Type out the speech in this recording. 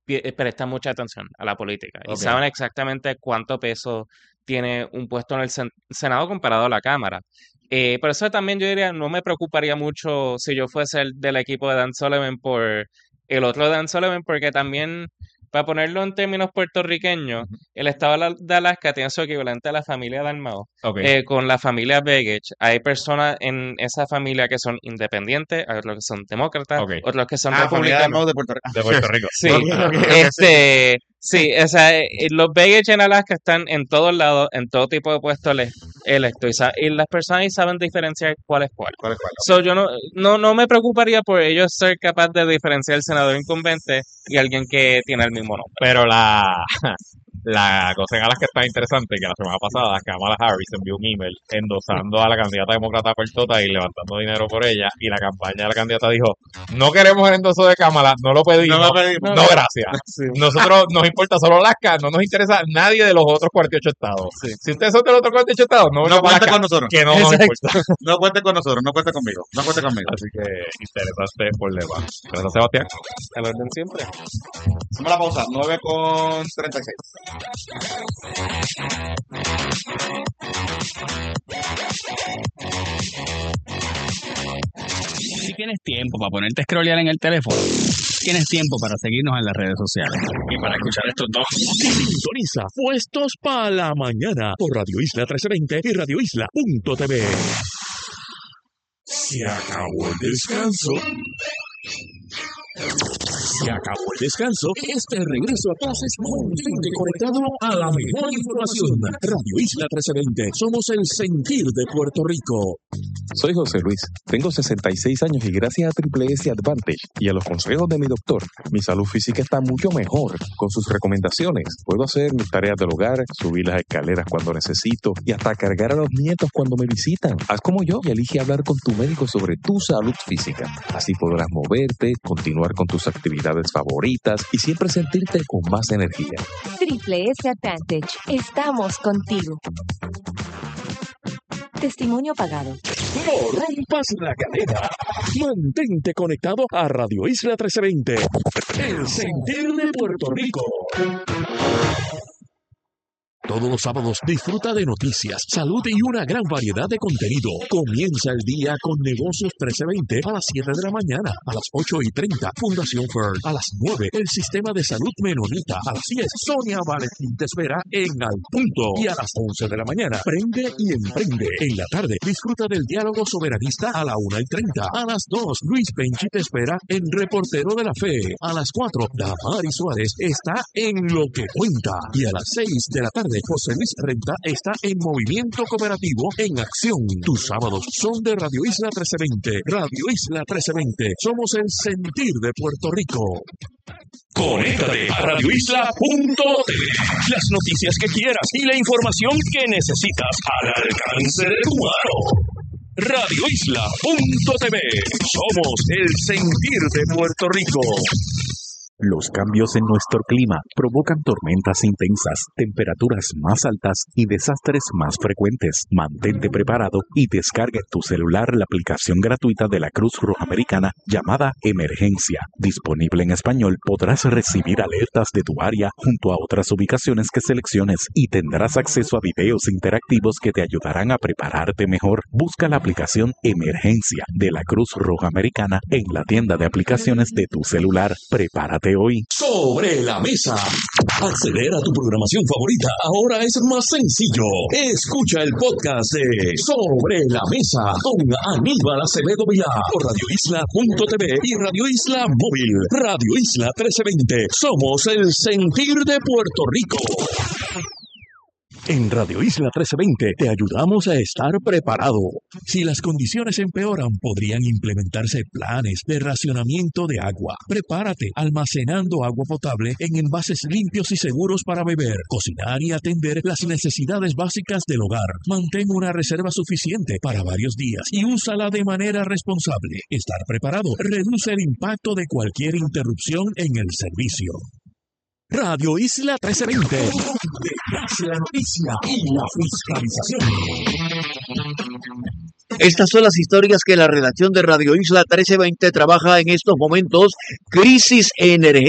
prestan mucha atención a la política y Ok. saben exactamente cuánto peso tiene un puesto en el Senado comparado a la Cámara. Por eso también yo diría, no me preocuparía mucho si yo fuese el del equipo de Dan Sullivan por el otro Dan Sullivan, porque también, para ponerlo en términos puertorriqueños, Ujú. el estado de Alaska tiene su equivalente a la familia Dalmau. Ok. Con la familia Begich, hay personas en esa familia que son independientes, hay otros que son demócratas, Ok. otros que son Familia republicanos. Dalmau de Puerto Rico. De Puerto Rico. Sí, Ok, ok, ok, sí, o sea, los Begich en Alaska están en todos lados, en todo tipo de puestos electos, y las personas ahí saben diferenciar cuál es cuál. ¿Cuál es cuál? So, yo no me preocuparía por ellos ser capaz de diferenciar el senador incumbente y alguien que tiene el mismo nombre. Pero la cosa en Alaska está interesante, que la semana pasada Kamala Harris envió un email endosando a la candidata demócrata Puertota y levantando dinero por ella, y la campaña de la candidata dijo, no queremos el endoso de Kamala, no lo pedimos, No lo pedimos. no gracias. Sí. Nosotros nos importa solo Alaska, no nos interesa nadie de los otros 48 estados. Sí. Si ustedes son de los otros 48 estados, no vengan No para cuente Alaska, con nosotros. que no nos importa. No cuente con nosotros, no cuente conmigo. No cuente conmigo. Así que interesante por demás. Gracias, Sebastián. Al orden siempre. Hacemos la pausa, 9:36. Si tienes tiempo para ponerte a scrollear en el teléfono, tienes tiempo para seguirnos en las redes sociales y para escuchar estos dos. Sintoniza Puestos para la Mañana por Radio Isla 1320 y radioisla.tv. Se acabó el descanso. Se acabó el descanso. Este regreso a clases mantente conectado a la mejor información. Radio Isla 1320. Somos el sentir de Puerto Rico. Soy José Luis, tengo 66 años y gracias a Triple S Advantage y a los consejos de mi doctor, mi salud física está mucho mejor. Con sus recomendaciones, puedo hacer mis tareas del hogar, subir las escaleras cuando necesito y hasta cargar a los nietos cuando me visitan. Haz como yo y elige hablar con tu médico sobre tu salud física. Así podrás moverte, continuar con tus actividades favoritas y siempre sentirte con más energía. Triple S Advantage. Estamos contigo. Testimonio pagado. No rompas la cadena. Mantente conectado a Radio Isla 1320. El sentir de Puerto Rico. Todos los sábados disfruta de noticias, salud y una gran variedad de contenido. Comienza el día con Negocios 1320 a las 7 de la mañana, a las 8:30, Fundación Fern, a las 9, el Sistema de Salud Menonita, a las 10, Sonia Valentín te espera en Al Punto, y a las 11 de la mañana, Prende y Emprende. En la tarde, disfruta del diálogo soberanista a la 1:30, a las 2, Luis Penchi te espera en Reportero de la Fe, a las 4, Damari Suárez está en Lo que Cuenta, y a las 6 de la tarde, José Luis Renta está en Movimiento Cooperativo en Acción. Tus sábados son de Radio Isla 1320. Radio Isla 1320. Somos el sentir de Puerto Rico. Conéctate a radioisla.tv. Las noticias que quieras y la información que necesitas al alcance de tu mano. Radioisla.tv. Somos el sentir de Puerto Rico. Los cambios en nuestro clima provocan tormentas intensas, temperaturas más altas y desastres más frecuentes. Mantente preparado y descarga en tu celular la aplicación gratuita de la Cruz Roja Americana llamada Emergencia. Disponible en español, podrás recibir alertas de tu área junto a otras ubicaciones que selecciones y tendrás acceso a videos interactivos que te ayudarán a prepararte mejor. Busca la aplicación Emergencia de la Cruz Roja Americana en la tienda de aplicaciones de tu celular. Prepárate hoy. Sobre la mesa. Acceder a tu programación favorita ahora es más sencillo. Escucha el podcast de Sobre la Mesa con Aníbal Acevedo Vilá por radioisla.tv y Radio Isla Móvil. Radio Isla 1320. Somos el sentir de Puerto Rico. En Radio Isla 1320 te ayudamos a estar preparado. Si las condiciones empeoran, podrían implementarse planes de racionamiento de agua. Prepárate almacenando agua potable en envases limpios y seguros para beber, cocinar y atender las necesidades básicas del hogar. Mantén una reserva suficiente para varios días y úsala de manera responsable. Estar preparado reduce el impacto de cualquier interrupción en el servicio. Radio Isla 1320. Detrás de la noticia y la fiscalización. Estas son las historias que la redacción de Radio Isla 1320 trabaja en estos momentos. Crisis energética.